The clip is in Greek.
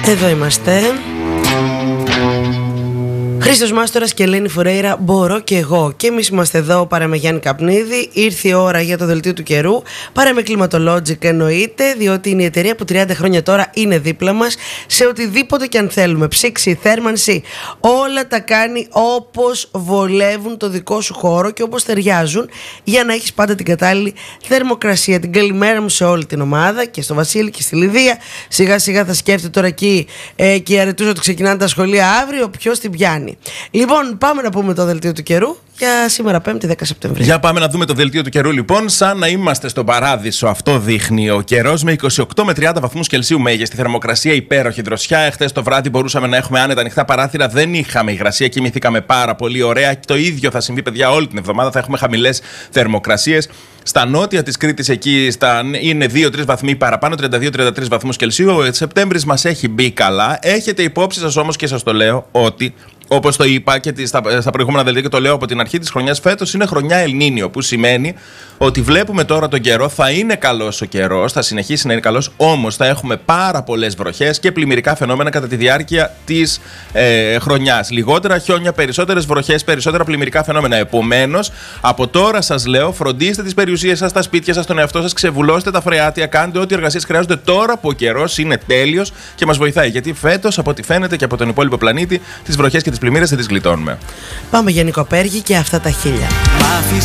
Εδώ είμαστε. Χρήστος Μάστορας και Ελένη Φουρέιρα, μπορώ και εγώ. Και εμείς είμαστε εδώ, παρά με Γιάννη Καπνίδη. Ήρθε η ώρα για το δελτίο του καιρού. Παρά με Climatologic εννοείται, διότι είναι η εταιρεία που 30 χρόνια τώρα είναι δίπλα μας σε οτιδήποτε και αν θέλουμε. Ψήξη, θέρμανση, όλα τα κάνει όπως βολεύουν το δικό σου χώρο και όπως ταιριάζουν για να έχεις πάντα την κατάλληλη θερμοκρασία. Την καλημέρα μου σε όλη την ομάδα και στο Βασίλη και στη Λιδία. Σιγά σιγά θα σκέφτεται τώρα εκεί και οι αρετούς ότι ξεκινάνε τα σχολεία αύριο. Ποιος την πιάνει. Λοιπόν, πάμε να πούμε το δελτίο του καιρού για σήμερα 5η 10 Σεπτεμβρίου. Για πάμε να δούμε το δελτίο του καιρού λοιπόν. Σαν να είμαστε στον παράδεισο, αυτό δείχνει ο καιρός, με 28 με 30 βαθμούς Κελσίου μέγιστη θερμοκρασία, υπέροχη δροσιά. Εχθές το βράδυ μπορούσαμε να έχουμε άνετα ανοιχτά παράθυρα, δεν είχαμε υγρασία, κοιμηθήκαμε πάρα πολύ ωραία. Το ίδιο θα συμβεί, παιδιά, όλη την εβδομάδα. Θα έχουμε χαμηλές θερμοκρασίες. Στα νότια της Κρήτης εκεί είναι 2-3 βαθμοί παραπάνω, 32-33 βαθμούς Κελσίου. Ο Σεπτέμβρης μας έχει μπει καλά. Έχετε υπόψη σας όμως, και σας το λέω, ότι όπως το είπα και στα προηγούμενα δελτία και το λέω από την αρχή της χρονιάς, φέτος είναι χρονιά Ελνίνιο, που σημαίνει ότι βλέπουμε τώρα τον καιρό, θα είναι καλός ο καιρός, θα συνεχίσει να είναι καλός, όμως θα έχουμε πάρα πολλές βροχές και πλημμυρικά φαινόμενα κατά τη διάρκεια της χρονιάς. Λιγότερα χιόνια, περισσότερες βροχές, περισσότερα πλημμυρικά φαινόμενα. Επομένως, από τώρα σας λέω, φροντίστε τις περιουσίες σας, τα σπίτια σας, τον εαυτό σας, ξεβουλώστε τα φρεάτια, κάντε ό,τι εργασίες χρειάζονται τώρα που ο καιρός είναι τέλειος και μας βοηθάει. Γιατί φέτος, από ό,τι φαίνεται και από τον υπόλοιπο πλανήτη, τις βροχές και τις πλημμύρες δεν τις γλιτώνουμε. Πάμε για Νικοπέργη και αυτά τα χίλια.